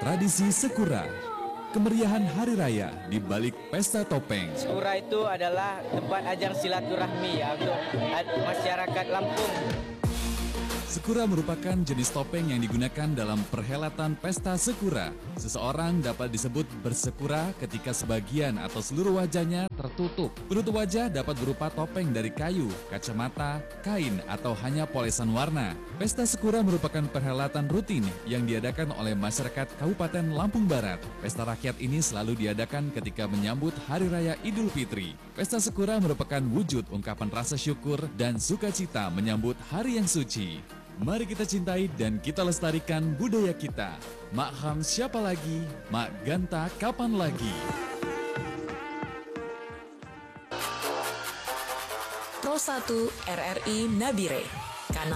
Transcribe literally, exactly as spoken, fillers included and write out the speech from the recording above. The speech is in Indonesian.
tradisi Sekura. Kemeriahan hari raya di balik pesta topeng. Sekura itu adalah tempat ajang silaturahmi ya, untuk masyarakat Lampung. Sekura merupakan jenis topeng yang digunakan dalam perhelatan pesta Sekura. Seseorang dapat disebut bersekura ketika sebagian atau seluruh wajahnya tertutup. Penutup wajah dapat berupa topeng dari kayu, kacamata, kain, atau hanya polesan warna. Pesta Sekura merupakan perhelatan rutin yang diadakan oleh masyarakat Kabupaten Lampung Barat. Pesta rakyat ini selalu diadakan ketika menyambut Hari Raya Idul Fitri. Pesta Sekura merupakan wujud ungkapan rasa syukur dan sukacita menyambut hari yang suci. Mari kita cintai dan kita lestarikan budaya kita. Mak Ham siapa lagi? Mak Ganta kapan lagi? Pro satu R R I Nabire.